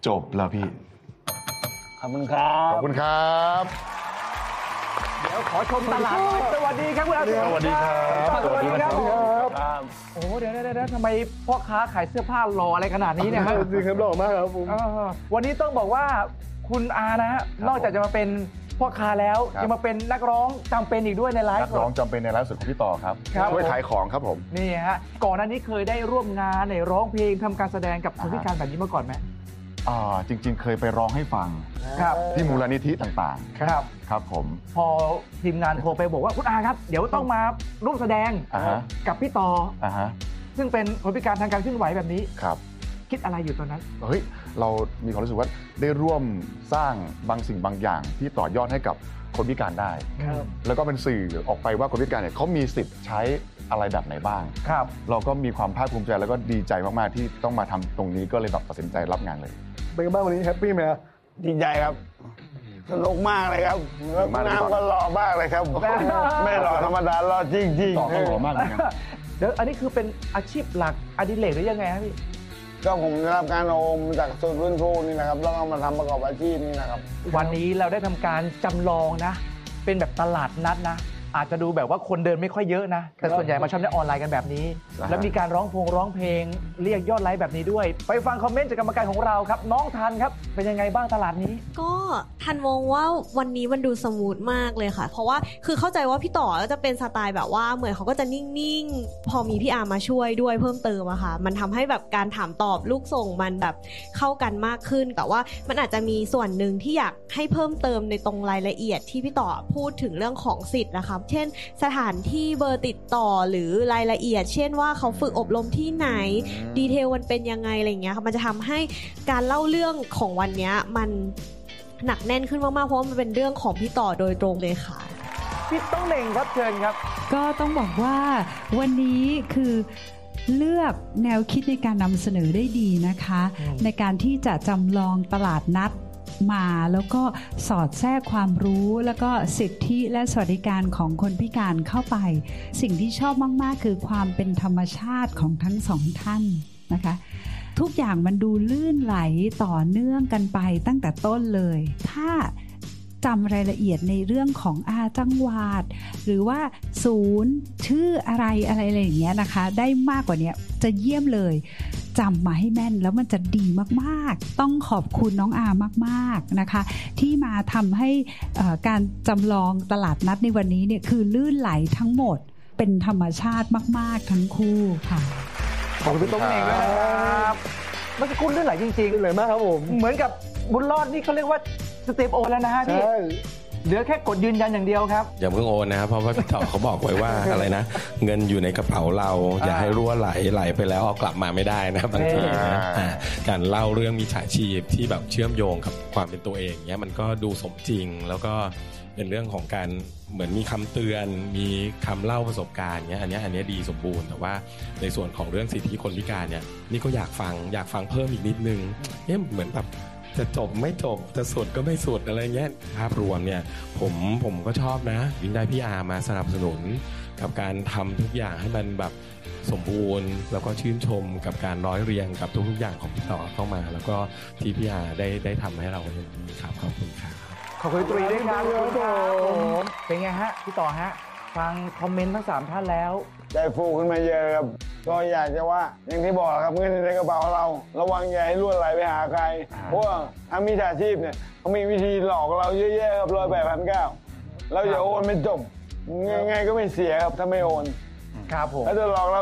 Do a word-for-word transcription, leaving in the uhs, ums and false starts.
จบแล้วพี่ขอบคุณครับขอบคุณครับเดี๋ยวขอชมตลาดหน่อยสวัสดีครับคุณอาสวัสดีครับสวัสดีครับโอ้เดี๋ยวเดี๋ยวทำไมพ่อค้าขายเสื้อผ้าหล่ออะไรขนาดนี้เนี่ยครับจริงครับหล่อมากครับผมวันนี้ต้องบอกว่าคุณอานะฮะนอกจากจะมาเป็นพ่อค้าแล้วยังมาเป็นนักร้องจำเป็นอีกด้วยในไลฟ์นักร้องจำเป็นในไลฟ์สดของพี่ต่อครับช่วยขายของครับผมนี่ฮะก่อนหน้านี้เคยได้ร่วมงานในร้องเพลงทำการแสดงกับคนพิการแบบนี้มาก่อนไหมอ่าจริงๆเคยไปร้องให้ฟังที่มูลนิธิต่างๆครับครับผมพอทีมงานโทรไปบอกว่าคุณอาครับเดี๋ยวต้องมาร่วมแสดงกับพี่ต่อซึ่งเป็นคนพิการทางการเคลื่อนไหวแบบนี้ครับคิดอะไรอยู่ตอนนั้นเฮ้ยเรามีความรู้สึกว่าได้ร่วมสร้างบางสิ่งบางอย่างที่ต่อยอดให้กับคนพิการได้แล้วก็เป็นสื่อออกไปว่าคนพิการเนี่ยเขามีสิทธิ์ใช้อะไรแบบไหนบ้างครับเราก็มีความภาคภูมิใจแล้วก็ดีใจมากๆที่ต้องมาทำตรงนี้ก็เลยแบบตัดสินใจรับงานเลยเป็นบ้างวันนี้แฮปปี้ไหมครับดีใจครับสนุกมากเลยครับน้ำก็หล่อมากเลยครับไม่หล่อธรรมดาหล่อจริงๆต่อก็หล่อมากเลยครับเดี๋ยวอันนี้คือเป็นอาชีพหลักอดิเรกหรือยังไงครับพี่ก็ผมได้รับการโอมจากศูนย์ฟื้นฟูนี่นะครับแล้วเอามาทำประกอบอาชีพนี่นะครับวันนี้เราได้ทำการจำลองนะเป็นแบบตลาดนัดนะอาจจะดูแบบว่าคนเดินไม่ค่อยเยอะนะแต่ส่วนใหญ่มาชมในออนไลน์กันแบบนี้แล้วมีการร้องเพลงร้องเพลงเรียกยอดไลค์แบบนี้ด้วยไปฟังคอมเมนต์จากกรรมการของเราครับน้องทันครับเป็นยังไงบ้างตลาดนี้ก็ทันมองว่าวันนี้มันดูสมูทมากเลยค่ะเพราะว่าคือเข้าใจว่าพี่ต่อก็จะเป็นสไตล์แบบว่าเหมือนเขาก็จะนิ่งๆพอมีพี่อาร์มาช่วยด้วยเพิ่มเติมอะค่ะมันทำให้แบบการถามตอบลูกส่งมันแบบเข้ากันมากขึ้นแต่ว่ามันอาจจะมีส่วนหนึ่งที่อยากให้เพิ่มเติมในตรงรายละเอียดที่พี่ต่อพูดถึงเรื่องของสิทธิ์นะคะเช่นสถานที่เบอร์ติดต่อหรือรายละเอียดเช่นว่าเขาฝึกอบรมที่ไหนดีเทลมันเป็นยังไงอะไรเงี้ยค่ะมันจะทำให้การเล่าเรื่องของวันนี้มันหนักแน่นขึ้นมากๆเพราะว่ามันเป็นเรื่องของพี่ต่อโดยตรงเลยค่ะพี่ต้องเหน่งครับเชิญครับก็ต้องบอกว่าวันนี้คือเลือกแนวคิดในการนำเสนอได้ดีนะคะในการที่จะจำลองตลาดนัดมาแล้วก็สอดแทรกความรู้แล้วก็สิทธิและสวัสดิการของคนพิการเข้าไปสิ่งที่ชอบมากๆคือความเป็นธรรมชาติของทั้งสองท่านนะคะทุกอย่างมันดูลื่นไหลต่อเนื่องกันไปตั้งแต่ต้นเลยถ้าจำรายละเอียดในเรื่องของอาจังหวัดหรือว่าศูนย์ชื่ออะไรอะไรอะไรอย่างเงี้ยนะคะได้มากกว่านี้จะเยี่ยมเลยจำมาให้แม่นแล้วมันจะดีมากๆต้องขอบคุณน้องอามากๆนะคะที่มาทำให้การจำลองตลาดนัดในวันนี้เนี่ยคือลื่นไหลทั้งหมดเป็นธรรมชาติมากๆทั้งคู่ค่ะขอบคุณพี่ต้มเองด้วยนะครับเมื่อกี้คุณลื่นไหลจริงๆเลยมากครับผมเหมือนกับบุญรอดนี่เขาเรียกว่าสเต็ปโอแล้วนะฮะพี่เหลือแค่กดยืนยันอย่างเดียวครับอย่าเพิ่งโอนนะครับเพราะว่าพี่ต่อเขาบอกไว้ว่าอะไรนะเงินอยู่ในกระเป๋าเราอย่าให้รั่วไหลไหลไปแล้วเอากลับมาไม่ได้นะครับบางทีนะการเล่าเรื่องมิจฉาชีพที่แบบเชื่อมโยงกับความเป็นตัวเองเนี้ยมันก็ดูสมจริงแล้วก็เป็นเรื่องของการเหมือนมีคำเตือนมีคำเล่าประสบการณ์เนี้ยอันนี้อันนี้ดีสมบูรณ์แต่ว่าในส่วนของเรื่องสิทธิคนพิการเนี่ยนี่ก็อยากฟังอยากฟังเพิ่มอีกนิดนึงเนี่ยเหมือนแบบจะจบไม่จบจะสุดก็ไม่สุดอะไรเงี้ยภาพรวมเนี่ยผมผมก็ชอบนะยิ่งได้พี่อาร์มาสนับสนุนกับการทำทุกอย่างให้มันแบบสมบูรณ์แล้วก็ชื่นชมกับการร้อยเรียงกับทุกๆอย่างของพี่ต่อเข้ามาแล้วก็ที่พี่อาร์ได้ได้ทำให้เราอย่างนี้ครับขอบคุณครับขอบคุณตรีด้วยครับผมเป็นไงฮะพี่ต่อฮะฟังคอมเมนต์ทั้งสามท่านแล้วได้ฟูขึ้นมาเยอะครับก็อยากจะว่าอย่างที่บอกครับเงินในกระเป๋าเราระวังอย่าให้ล่วไหลไปหาใครเพราะว่าทางมิจฉาชีพเนี่ยเขามีวิธีหลอกเราเยอะแยะครับร้อยแปดพันเก้าเราอย่าโอนไม่จบไงๆก็ไม่เสียครับถ้าไม่โอนครับผมถ้าจะหลอกเรา